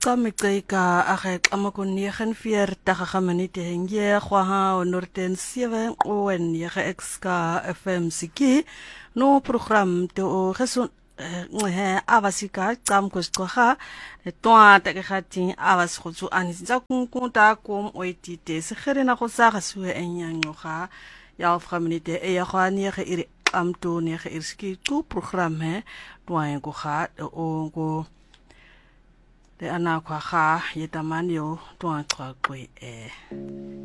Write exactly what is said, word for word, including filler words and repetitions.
Kamikeka agek amako negen veertig minute hengye gwaha onorten sewe oen nege exka F M siki no program te o gesun he abasika tsam kustwaha toa te gati abas khutsu anisa kunkunta kom oitite segere na go sa gasue enyanyoga ya of minute e ya gwa nege iri amto nege irski tu program he toa go ga o go le ana kwa ga yetamani yo toa kwa kwe e